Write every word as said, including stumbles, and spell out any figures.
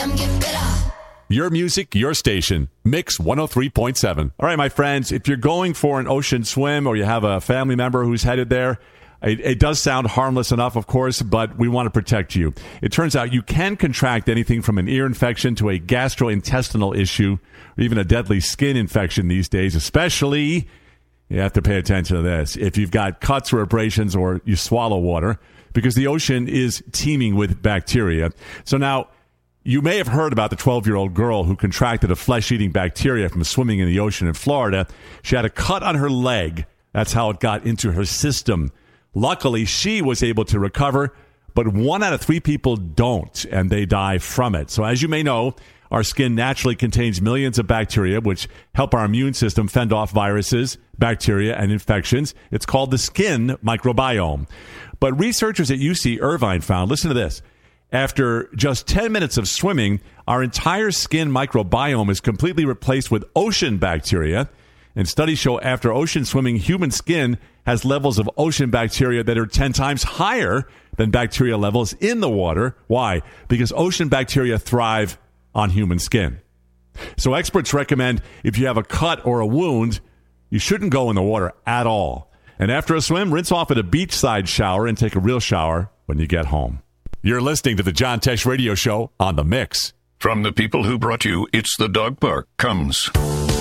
them get better. Your music, your station. Mix one oh three point seven. All right, my friends, if you're going for an ocean swim or you have a family member who's headed there, it, it does sound harmless enough, of course, but we want to protect you. It turns out you can contract anything from an ear infection to a gastrointestinal issue or even a deadly skin infection these days, especially, you have to pay attention to this, if you've got cuts or abrasions or you swallow water, because the ocean is teeming with bacteria. So now, you may have heard about the twelve-year-old girl who contracted a flesh-eating bacteria from swimming in the ocean in Florida. She had a cut on her leg. That's how it got into her system. Luckily, she was able to recover, but one out of three people don't, and they die from it. So as you may know, our skin naturally contains millions of bacteria, which help our immune system fend off viruses, bacteria, and infections. It's called the skin microbiome. But researchers at U C Irvine found, listen to this, after just ten minutes of swimming, our entire skin microbiome is completely replaced with ocean bacteria. And studies show after ocean swimming, human skin has levels of ocean bacteria that are ten times higher than bacteria levels in the water. Why? Because ocean bacteria thrive on human skin. So experts recommend if you have a cut or a wound, you shouldn't go in the water at all. And after a swim, rinse off at a beachside shower and take a real shower when you get home. You're listening to the John Tesh Radio Show on The Mix. From the people who brought you It's the Dog Park comes...